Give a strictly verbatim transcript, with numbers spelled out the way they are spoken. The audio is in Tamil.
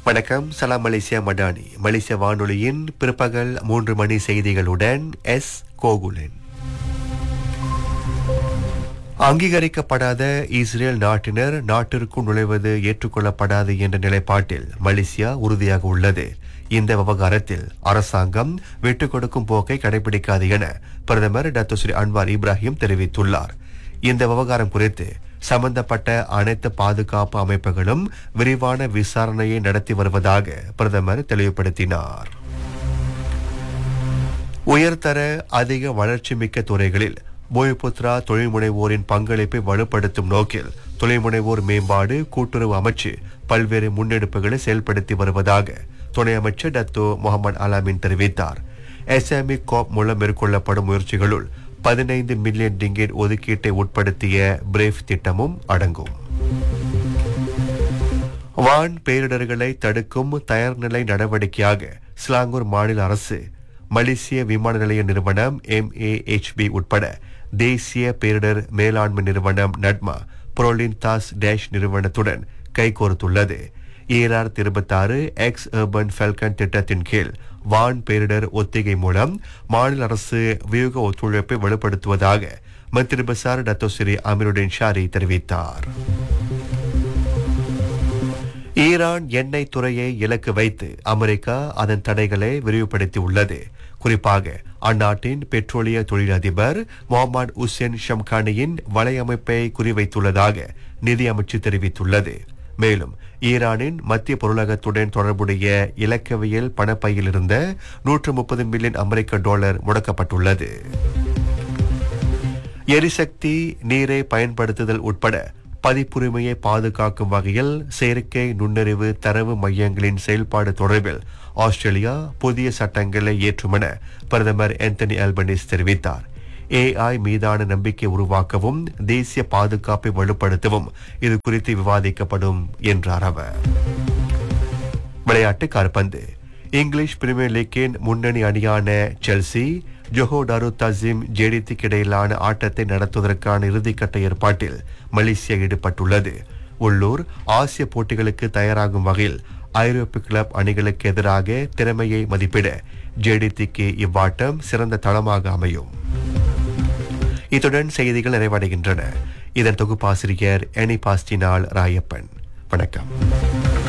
வணக்கம். சலாம் மலேசியா மடானி. மலேசிய வானொலியின் பிற்பகல் மூன்று மணி செய்திகளுடன் எஸ் கோகுலன். அங்கீகரிக்கப்படாத இஸ்ரேல் நாட்டினர் நாட்டிற்குள் நுழைவது ஏற்றுக்கொள்ளப்படாது என்ற நிலைப்பாட்டில் மலேசியா உறுதியாக உள்ளது. இந்த விவகாரத்தில் அரசாங்கம் விட்டுக் கொடுக்கும் போக்கை கடைபிடிக்காது என பிரதமர் டாக்டர் ஸ்ரீ அன்வார் இப்ராஹிம் தெரிவித்துள்ளார். இந்த விவகாரம் குறித்து சம்பந்தப்பட்ட அனைத்து பாதுகாப்பு அமைப்புகளும் விரிவான விசாரணையை நடத்தி வருவதாக பிரதமர் தெளிவுபடுத்தினார். உயர்தர அதிக வளர்ச்சி மிக்க துறைகளில் பூமிபுத்ரா தொழில் முனைவோரின் பங்களிப்பை வலுப்படுத்தும் நோக்கில் தொழில் முனைவோர் மேம்பாடு கூட்டுறவு அமைச்சு பல்வேறு முன்னெடுப்புகளை செயல்படுத்தி வருவதாக துணை அமைச்சர் டத்தோ முகமது அலாமின் தெரிவித்தார். எஸ்எம்இ கோப் மூலம் மேற்கொள்ளப்படும் முயற்சிகளுள் பதினைந்து மில்லியன் ரிங்கெட் ஒதுக்கீட்டை உட்படுத்திய பிரேவ் திட்டமும் அடங்கும். வான் பேரிடர்களை தடுக்கும் தயார்நிலை நடவடிக்கையாக சிலாங்கூர் மாநில அரசு மலேசிய விமான நிலைய நிறுவனம் எம் ஏ எச் பி உட்பட தேசிய பேரிடர் மேலாண்மை நிறுவனம் நட்மா புரோலின் தாஸ் டேஷ் நிறுவனத்துடன் கைகோர்த்துள்ளது. ஈராயிரத்தி இருபத்தி ஆறு எக்ஸ் அர்பன் ஃபெல்கன் திட்டத்தின் கீழ் வான் பேரிடர் ஒத்திகை மூலம் மாநில அரசு வியூக ஒத்துழைப்பை வலுப்படுத்துவதாக மந்திரி பசார் டத்தோ ஸ்ரீ அமீருடின் ஷாரி தெரிவித்தார். ஈரான் எண்ணெய் துறையை இலக்கு வைத்து அமெரிக்கா அதன் தடைகளை விரிவுபடுத்தி உள்ளது. குறிப்பாக அந்நாட்டின் பெட்ரோலிய தொழிலதிபர் முகமது உசேன் ஷம்கானியின் வலையமைப்பை குறிவைத்துள்ளதாக நிதி அமைச்சு தெரிவித்துள்ளது. மேலும் ஈரானின் மத்திய பொருளகத்துடன் தொடர்புடைய இலக்கவியல் பணப்பையில் இருந்த நூற்று முப்பது மில்லியன் அமெரிக்க டாலர் முடக்கப்பட்டுள்ளது. எரிசக்தி நீரை பயன்படுத்துதல் உட்பட பதிப்புரிமையை பாதுகாக்கும் வகையில் செயற்கை நுண்ணறிவு தரவு மையங்களின் செயல்பாடு தொடர்பில் ஆஸ்திரேலியா புதிய சட்டங்களை ஏற்றும் என பிரதமர் ஆந்தனி அல்பனீஸ் தெரிவித்தார். ஏஐ மீதான நம்பிக்கை உருவாக்கவும் தேசிய பாதுகாப்பை வலுப்படுத்தவும் இது குறித்து விவாதிக்கப்படும் என்றார் அவர். விளையாட்டு கால்பந்து. இங்கிலீஷ் பிரீமியர் லீக்கின் முன்னணி அணியான செல்சி ஜொஹோ டாரு தசீம் ஜேடித்திக்கு இடையிலான ஆட்டத்தை நடத்துவதற்கான இறுதிக்கட்ட ஏற்பாட்டில் மலேசியா ஈடுபட்டுள்ளது. உள்ளூர் ஆசிய போட்டிகளுக்கு தயாராகும் வகையில் ஐரோப்பிய கிளப் அணிகளுக்கு எதிராக திறமையை மதிப்பிட ஜேடித்திக்கு இவ்வாட்டம் சிறந்த தளமாக அமையும். இத்துடன் செய்திகள் நிறைவடைகின்றன. இதன் தொகுப்பாசிரியர் எனி பாஸ்டினால் ராயப்பன். வணக்கம்.